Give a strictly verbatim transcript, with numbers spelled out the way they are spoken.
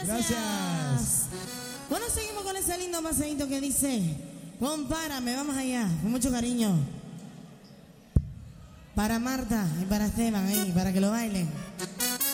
gracias. Gracias. Bueno, seguimos con ese lindo paseíto que dice, compárame, vamos allá, con mucho cariño. Para Marta y para Esteban ahí, para que lo bailen.